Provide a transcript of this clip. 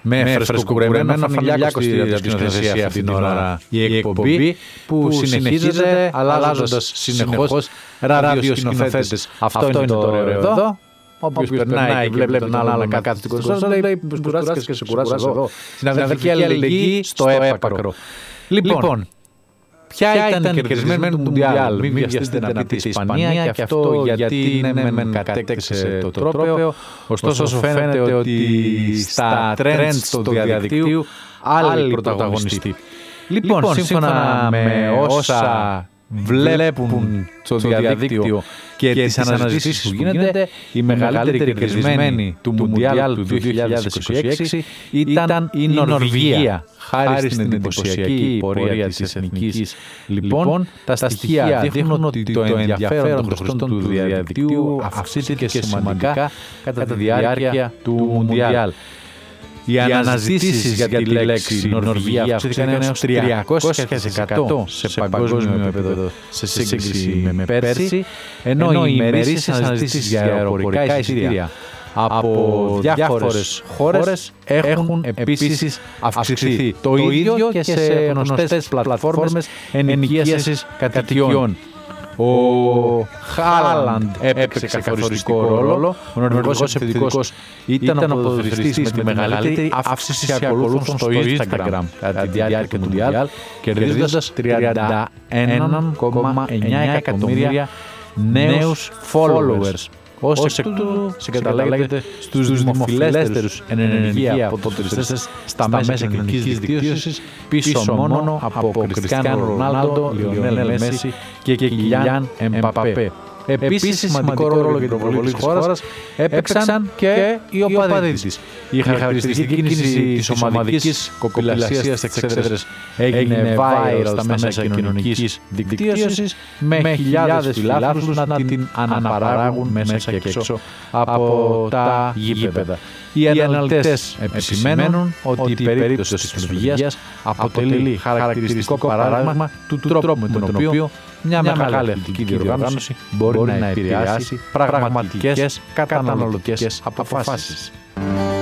με φρεσκοκουρεμένο φανιλιάκο στη ραδιοσκηνοσία αυτή την ώρα. Η εκπομπή που συνεχίζεται αλλάζοντας συνεχώς ραδιοσκηνοθέτες. Αυτό είναι το ωραίο εδώ. Όποιος περνάει και βλέπει τον άλλο να κάθεται στην κονσόλα, λέει πως κουράστηκες και σε κουράσω εδώ. Συναδελφική αλληλεγγύη στο έπακρο. Λοιπόν, ποια ήταν η κερδισμένη του Μουντιάλ? Μην βιαστείτε να πείτε Ισπανία, και αυτό γιατί ναι μεν κατέκτησε το τρόπαιο. Ωστόσο φαίνεται ότι στα trends του διαδικτύου άλλοι πρωταγωνιστή. Λοιπόν, σύμφωνα με όσα βλέπουν στο διαδίκτυο και τις αναζητήσεις που γίνεται, η μεγαλύτερη κερδισμένη του Μουντιάλ του 2026 ήταν η Νορβηγία, χάρη στην εντυπωσιακή πορεία της εθνικής. Λοιπόν, τα στοιχεία δείχνουν ότι το ενδιαφέρον των χρηστών του διαδικτύου αυξήθηκε σημαντικά κατά τη διάρκεια του Μουντιάλ. Οι αναζητήσεις για τη λέξη Νορβηγία αυξήθηκαν έως 300% σε παγκόσμιο επίπεδο σε σύγκριση με πέρσι, ενώ οι ημερήσιες αναζητήσεις για αεροπορικά εισιτήρια από διάφορες χώρες έχουν επίσης αυξηθεί. Το ίδιο και σε γνωστές πλατφόρμες ενοικίασης κατοικιών. Ο Χάλαντ έπαιξε καθοριστικό ρόλο. Ο νορβηγός επιθετικός ήταν ο ποδοσφαιριστής με τη μεγαλύτερη αύξηση ακολούθων στο Instagram κατά τη διάρκεια του Μουντιάλ, κερδίζοντας 31,9 εκατομμύρια νέους followers. Ως εκ τούτου συγκαταλέγεται στους δημοφιλέστερους εν ενεργεία ποδοσφαιριστές στα μέσα κοινωνικής δικτύωσης, πίσω μόνο από Κριστιάνο Ρονάλντο, Λιονέλ Μέση και Κιλιάν Εμπαπέ. Επίσης, σημαντικό ρόλο για την προβολή της χώρας έπαιξαν και οι οπαδοί της. Η χαρακτηριστική κίνηση της ομαδικής κοπηλασίας στις εξέδρες έγινε viral στα μέσα κοινωνικής δικτύωσης, με χιλιάδες φιλάθλους να την αναπαράγουν μέσα και έξω από τα γήπεδα. Οι αναλυτές επισημαίνουν ότι η περίπτωση της Νορβηγίας αποτελεί χαρακτηριστικό παράδειγμα του τρόπου με τον οποίο μια μεγάλη αθλητική διοργάνωση μπορεί να επηρεάσει πραγματικές καταναλωτικές αποφάσεις.